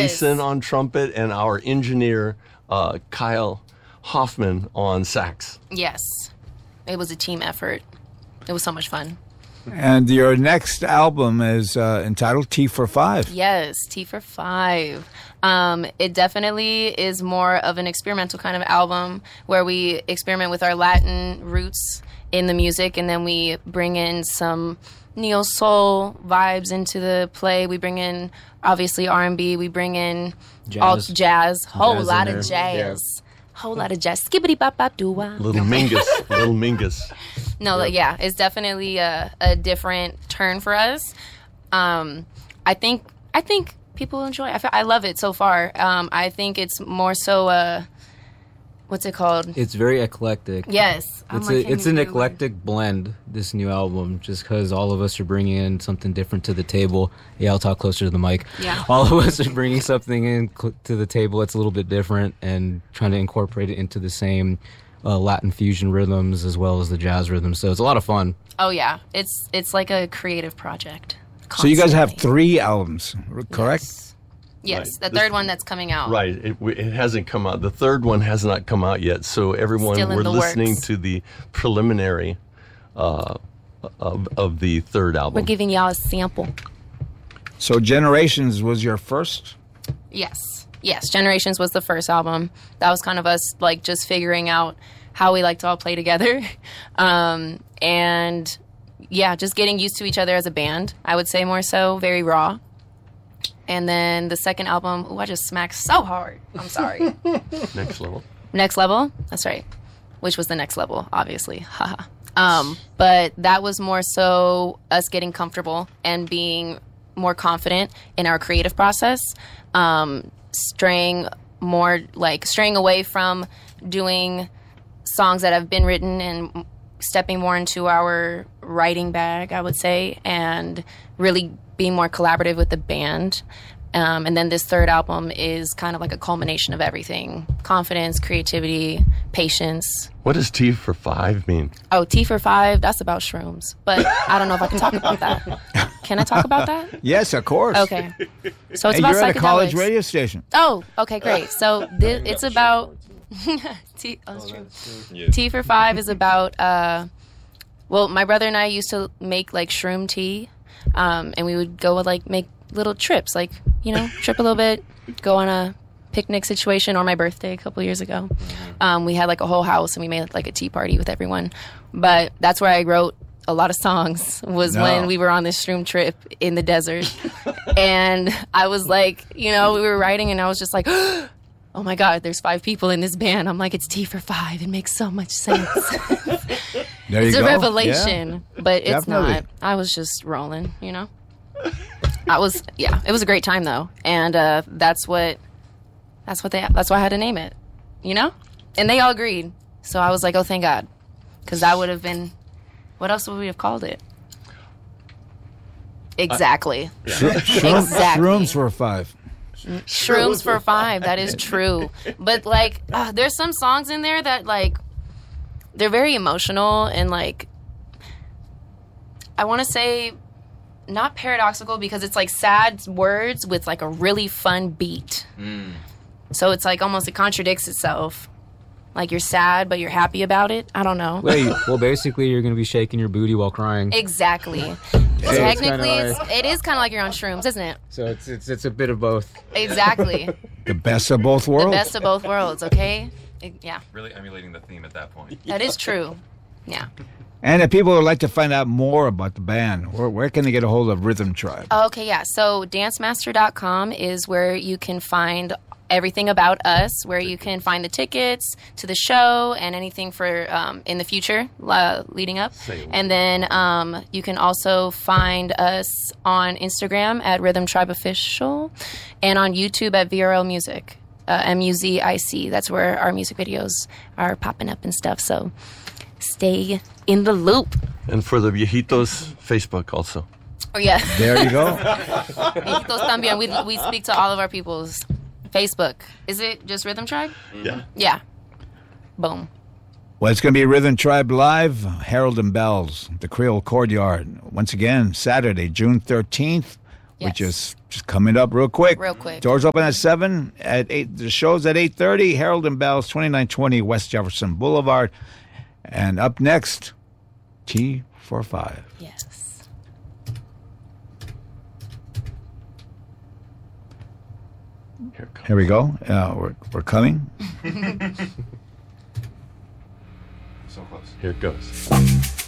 Jason on trumpet, and our engineer, Kyle Hoffman, on sax. Yes. It was a team effort. It was so much fun. And your next album is entitled T for Five. Yes, T for Five. It definitely is more of an experimental kind of album where we experiment with our Latin roots in the music, and then we bring in some neo-soul vibes into the play. We bring in, obviously, R&B. We bring in jazz. Whole lot of jazz. Whole lot of jazz. Skibbity bop bop doo wah. Little Mingus. No, yeah, it's definitely a different turn for us. I think people enjoy it. I love it so far. I think it's more so, what's it called? It's very eclectic. Yes. It's an eclectic blend, this new album, just because all of us are bringing in something different to the table. Yeah, I'll talk closer to the mic. Yeah. All of us are bringing something in to the table that's a little bit different and trying to incorporate it into the same Latin fusion rhythms as well as the jazz rhythms. So it's a lot of fun. Oh, yeah. It's like a creative project. Constantly. So you guys have 3 albums, correct? Yes. Right. The third one that's coming out. Right. It hasn't come out. The third one has not come out yet. So everyone, Still in we're the listening works. to the preliminary of the third album. We're giving y'all a sample. So Generations was your first? Yes. Generations was the first album. That was kind of us, like, just figuring out how we like to all play together. And, yeah, just getting used to each other as a band, I would say more so, very raw. And then the second album, I just smacked so hard. I'm sorry. Next Level. Next Level? That's right. Which was the next level, obviously. Haha. But that was more so us getting comfortable and being more confident in our creative process. Straying away from doing songs that have been written and stepping more into our writing bag, I would say, and really being more collaborative with the band. And then this third album is kind of like a culmination of everything. Confidence, creativity, patience. What does T for 5 mean? Oh, T for 5, that's about shrooms. But I don't know if I can talk about that. Can I talk about that? Yes, of course. Okay. So it's And about you're at a college psychedelics. radio station. Oh, okay, great. So it's about... T, that's true. Yeah. T for 5 is about... well, my brother and I used to make, like, shroom tea. And we would go, like, make little trips. Like, trip a little bit, go on a picnic situation, or my birthday a couple years ago. We had, like, a whole house, and we made, like, a tea party with everyone. But that's where I wrote a lot of songs, was when we were on this shroom trip in the desert. And I was like, we were writing, and I was just like, oh my God, there's 5 people in this band. I'm like, it's T for 5. It makes so much sense. There you It's go. a revelation, but it's Definitely. not. I was just rolling, it was a great time though. And that's why I had to name it, and they all agreed. So I was like, oh, thank God. Because that would have been, what else would we have called it? Exactly. Exactly. Shrooms for 5. Shrooms for 5. That is true. But, like, there's some songs in there that, like, they're very emotional and, like, I want to say not paradoxical because it's, like, sad words with, like, a really fun beat. So it's, like, almost it contradicts itself. Like, you're sad, but you're happy about it. I don't know. Wait, well, basically, you're going to be shaking your booty while crying. Exactly. Hey, Technically, it's it is kind of like you're on shrooms, isn't it? So it's a bit of both. Exactly. The best of both worlds. The best of both worlds, okay? Yeah, Really emulating the theme at that point. that is true. Yeah. And if people would like to find out more about the band, where can they get a hold of Rhythm Tribe? Okay, yeah. So dancemaster.com is where you can find everything about us, where you can find the tickets to the show and anything for in the future leading up. And then you can also find us on Instagram at Rhythm Tribe Official and on YouTube at VRL Music, MUZIC. That's where our music videos are popping up and stuff. So stay in the loop. And for the Viejitos, Facebook also. Oh, yeah. There you go. Viejitos también. We speak to all of our peoples. Facebook. Is it just Rhythm Tribe? Yeah. Yeah. Boom. Well, it's going to be Rhythm Tribe Live, Harold and Bells, the Creole Courtyard. Once again, Saturday, June 13th, which Yes. is just coming up real quick. Real quick. Doors open at 7. At 8, the show's at 8:30. Harold and Bells, 2920 West Jefferson Boulevard. And up next, T45. Yes. Here it comes. Here we go. We're coming. So close. Here it goes.